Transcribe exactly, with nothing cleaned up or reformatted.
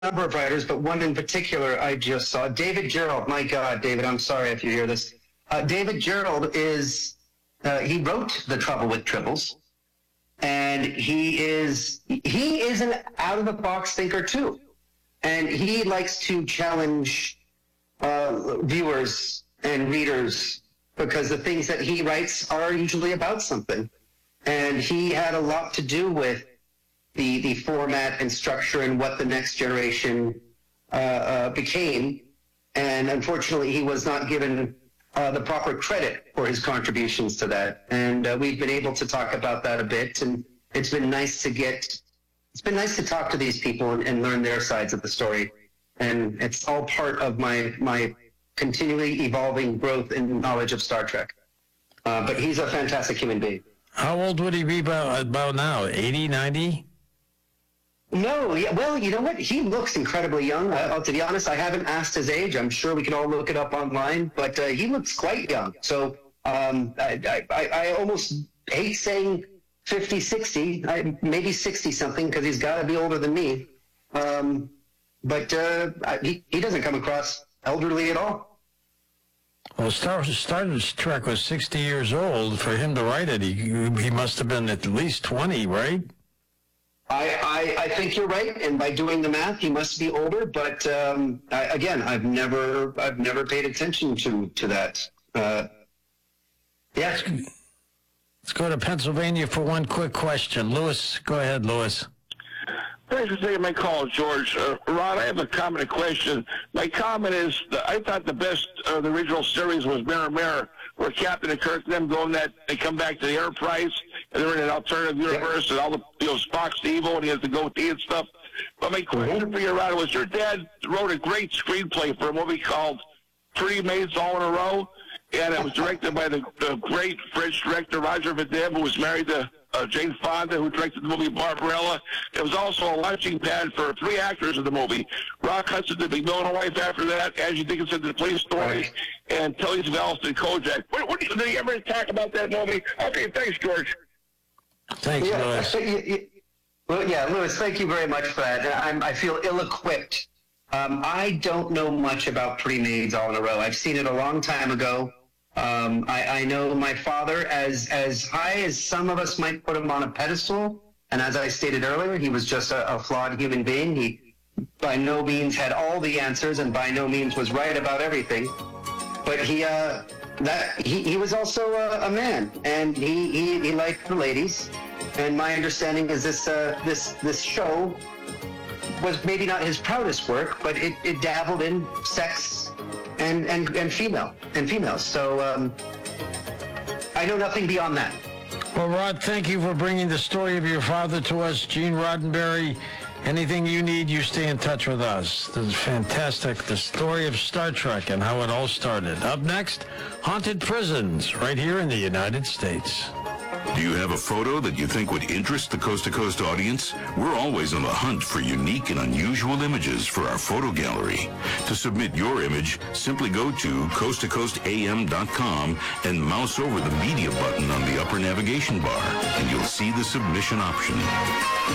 number of writers, but one in particular I just saw. David Gerrold. My God, David, I'm sorry if you hear this. Uh, David Gerrold is, uh, he wrote The Trouble with Tribbles, and he is, he is an out-of-the-box thinker too. And he likes to challenge uh, viewers and readers because the things that he writes are usually about something. And he had a lot to do with the the format and structure and what the next generation uh, uh, became. And unfortunately, he was not given uh, the proper credit for his contributions to that. And uh, we've been able to talk about that a bit. And it's been nice to get, it's been nice to talk to these people and, and learn their sides of the story. And it's all part of my, my continually evolving growth and knowledge of Star Trek. Uh, but he's a fantastic human being. How old would he be about, about now? eighty, ninety? No, yeah, well, you know what? He looks incredibly young. Uh, to be honest, I haven't asked his age. I'm sure we can all look it up online, but uh, he looks quite young. So um, I, I, I almost hate saying fifty, sixty, I, maybe sixty-something, because he's got to be older than me. Um, but uh, I, he, he doesn't come across elderly at all. Well, Star, Star Trek was sixty years old. For him to write it, he, he must have been at least twenty, right? I, I, I think you're right, and by doing the math, he must be older. But um, I, again, I've never I've never paid attention to to that. Uh, yeah. Let's go to Pennsylvania for one quick question. Lewis, go ahead, Lewis. Thanks for taking my call, George. Uh, Ron, I have a comment and question. My comment is, that I thought the best of the original series was Mirror Mirror, where Captain and Kirk and them go in that, they come back to the Enterprise, and they're in an alternative universe, and all the, you know, Spock's evil, and he has the goatee and stuff. But my question for you, Ron, was your dad wrote a great screenplay for a movie called Three Maids All in a Row, and it was directed by the, the great French director Roger Vadim, who was married to Uh, Jane Fonda, who directed the movie Barbarella. It was also a launching pad for three actors in the movie. Rock Hudson, the McMillan wife after that, Angie Dickinson, the police story, and Telly Savalas and Kojak. What, what, did you ever talk about that movie? Okay, thanks, George. Thanks, yeah, Lewis. Well, yeah, Lewis, thank you very much for that. I'm, I feel ill-equipped. Um, I don't know much about Three Maids All in a Row. I've seen it a long time ago. Um, I, I know my father, as as high as some of us might put him on a pedestal, and as I stated earlier, he was just a, a flawed human being. He by no means had all the answers, and by no means was right about everything. But he uh, that he, he was also a, a man, and he, he, he liked the ladies. And my understanding is this uh, this this show was maybe not his proudest work, but it, it dabbled in sex and, and, and female and females. So um, I know nothing beyond that. Well, Rod, thank you for bringing the story of your father to us. Gene Roddenberry, anything you need, you stay in touch with us. This is fantastic. The story of Star Trek and how it all started. Up next, haunted prisons right here in the United States. Do you have a photo that you think would interest the Coast to Coast audience? We're always on the hunt for unique and unusual images for our photo gallery. To submit your image, simply go to coast to coast a m dot com and mouse over the media button on the upper navigation bar, and you'll see the submission option.